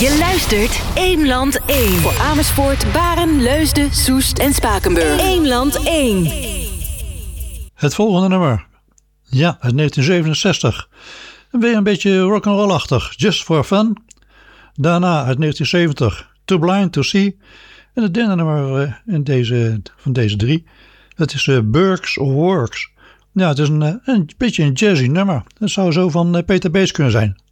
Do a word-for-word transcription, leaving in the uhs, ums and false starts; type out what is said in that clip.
Je luistert één land één. Voor Amersfoort, Baren, Leusden, Soest en Spakenburg. één land één. Het volgende nummer. Ja, uit negentien zevenenzestig. Weer een beetje rock'n'roll-achtig. Just for Fun. Daarna uit negentien zeventig. Too Blind to See. En het derde nummer in deze, van deze drie. Dat is uh, Burks of Works. Ja, het is een, een beetje een jazzy nummer. Het zou zo van uh, Peter Beets kunnen zijn.